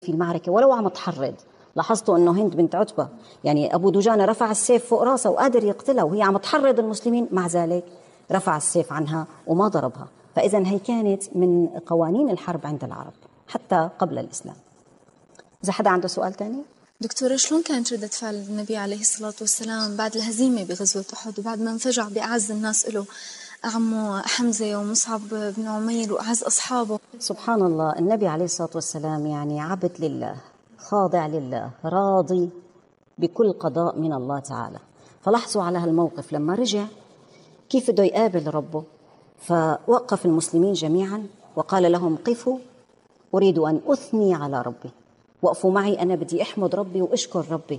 في المعركة ولو عم تحرض. لاحظتوا أنه هند بنت عتبة يعني أبو دجانة رفع السيف فوق راسها وقادر يقتلها وهي عم تحرض المسلمين، مع ذلك رفع السيف عنها وما ضربها. فإذا هي كانت من قوانين الحرب عند العرب حتى قبل الإسلام. إذا حدا عنده سؤال تاني؟ دكتورة، شلون كانت ردة فعل النبي عليه الصلاة والسلام بعد الهزيمة بغزوة أحد وبعد ما انفجع بأعز الناس له عمه حمزة ومصعب بن عمير وأعز أصحابه؟ سبحان الله، النبي عليه الصلاة والسلام يعني عبد لله، خاضع لله، راضي بكل قضاء من الله تعالى. فلاحظوا على هالموقف لما رجع كيف بده يقابل ربه، فوقف المسلمين جميعا وقال لهم: قفوا، أريد أن أثني على ربي، وقفوا معي، أنا بدي أحمد ربي وأشكر ربي.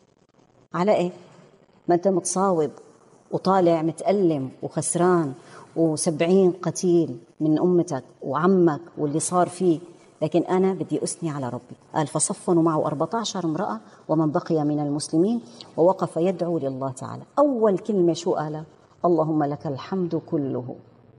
على إيه؟ ما أنت متصاوب وطالع متألم وخسران و70 قتيل من أمتك وعمك واللي صار فيه، لكن أنا بدي أثني على ربي. قال: فصفنوا معه 14 امرأة ومن بقي من المسلمين، ووقف يدعو لله تعالى. أول كلمة شو قال؟ اللهم لك الحمد كله،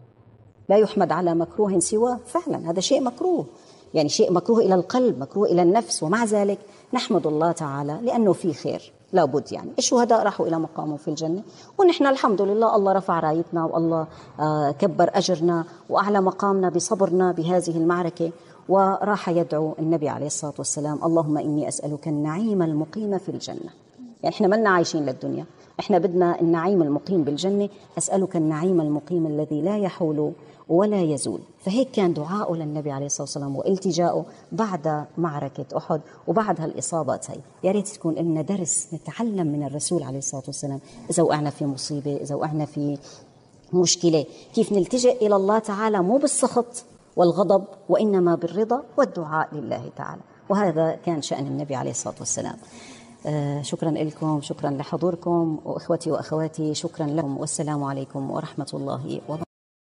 لا يحمد على مكروه سواه. فعلا هذا شيء مكروه، يعني شيء مكروه إلى القلب، مكروه إلى النفس، ومع ذلك نحمد الله تعالى لأنه في خير لابد. يعني الشهداء راحوا إلى مقامهم في الجنة، ونحن الحمد لله الله رفع رايتنا، والله كبر أجرنا وأعلى مقامنا بصبرنا بهذه المعركة. وراح يدعو النبي عليه الصلاة والسلام: اللهم إني أسألك النعيم المقيم في الجنة. يعني إحنا ملنا عايشين للدنيا، إحنا بدنا النعيم المقيم بالجنة. أسألك النعيم المقيم الذي لا يحول ولا يزول. فهيك كان دعاءه للنبي عليه الصلاة والسلام والتجاؤه بعد معركة أحد وبعد هالإصابات هاي. يا ريت تكون لنا درس نتعلم من الرسول عليه الصلاة والسلام. إذا وقعنا في مصيبة، إذا وقعنا في مشكلة، كيف نلتجئ إلى الله تعالى، مو بالسخط والغضب، وإنما بالرضا والدعاء لله تعالى. وهذا كان شأن النبي عليه الصلاة والسلام. شكرا لكم، شكرا لحضوركم، وإخوتي وأخواتي شكرا لكم، والسلام عليكم ورحمة الله وبركاته.